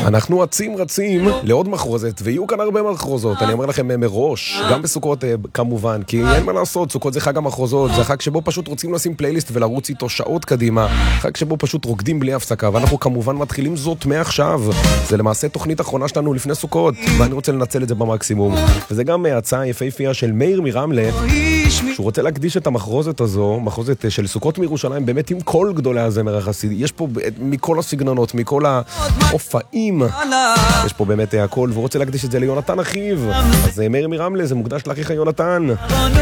אנחנו רצים לעוד מחרוזת, ויהיו כאן הרבה מחרוזות, אני אומר לכם מראש, גם בסוכות כמובן, כי אין מה לעשות, סוכות זה חג המחרוזות, זה חג שבו פשוט רוצים לשים פלייליסט ולרוץ איתו שעות קדימה, חג שבו פשוט רוקדים בלי הפסקה, ואנחנו כמובן מתחילים זאת מעכשיו, זה למעשה תוכנית אחרונה שלנו לפני סוכות, ואני רוצה לנצל את זה במקסימום, וזה גם הצעה יפהפייה של מאיר מרמלה, שהוא רוצה להקדיש את המחרוזת הזו, מחרוזת של סוכות מירושלים, באמת עם כל גדולי הזמר החסידי, יש פה מכל הסגנונות, מכל ההופעים, יש פה באמת הכל, והוא רוצה להקדיש את זה ליונתן אחיו, אז מאיר מרמלה, זה מוקדש לאחיך יונתן.